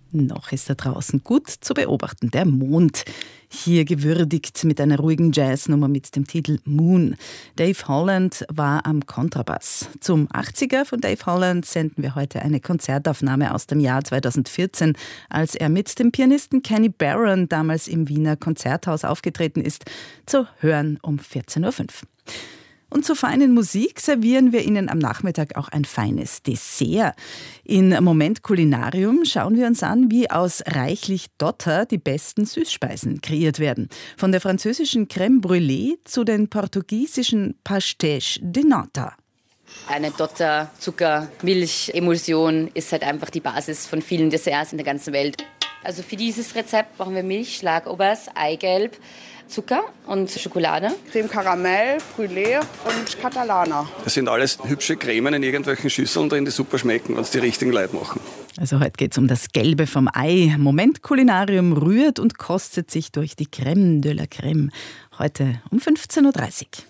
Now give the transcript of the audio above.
Noch ist da draußen gut zu beobachten, der Mond. Hier gewürdigt mit einer ruhigen Jazznummer mit dem Titel Moon. Dave Holland war am Kontrabass. Zum 80er von Dave Holland senden wir heute eine Konzertaufnahme aus dem Jahr 2014, als er mit dem Pianisten Kenny Barron damals im Wiener Konzerthaus aufgetreten ist, zu hören um 14.05 Uhr. Und zur feinen Musik servieren wir Ihnen am Nachmittag auch ein feines Dessert. In Moment Kulinarium schauen wir uns an, wie aus reichlich Dotter die besten Süßspeisen kreiert werden. Von der französischen Crème Brûlée zu den portugiesischen Pastéis de Nata. Eine Dotter, Zucker, Milch, Emulsion ist halt einfach die Basis von vielen Desserts in der ganzen Welt. Also für dieses Rezept brauchen wir Milch, Schlagobers, Eigelb, Zucker und Schokolade. Creme Karamell, Brûlée und Catalana. Das sind alles hübsche Cremen in irgendwelchen Schüsseln drin, die super schmecken, wenn es die richtigen Leute machen. Also heute geht es um das Gelbe vom Ei. Moment Kulinarium rührt und kostet sich durch die Crème de la Crème. Heute um 15.30 Uhr.